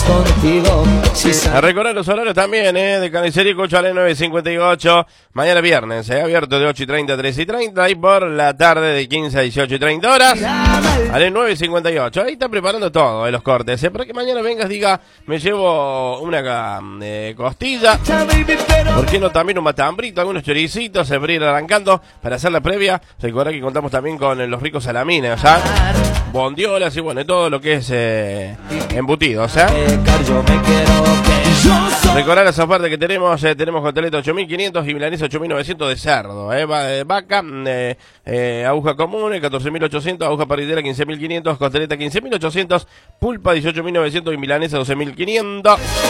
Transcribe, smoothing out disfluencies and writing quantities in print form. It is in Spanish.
contigo. A recordar los horarios también, de Carnicería Cuchalé 958. Mañana viernes, abierto de 8:30 a 13:30 y por la tarde de 15 a 18:30 horas. Ale 958. Ahí está preparando todo, los cortes. Para que mañana vengas, diga, me llevo una costilla. ¿Por qué no también un matambrito, algunos choricitos, para ir arrancando para hacer la previa? Recuerda que contamos también con los ricos salamines, ¿ya? Bondiolas y bueno, todo lo que es embutidos, Recordar las ofertas que tenemos, tenemos costeleta 8.500 y milanesa 8.900 de cerdo, vaca, aguja común 14.800, aguja parrillera 15.500, costeleta 15.800, pulpa 18.900 y milanesa 12.500.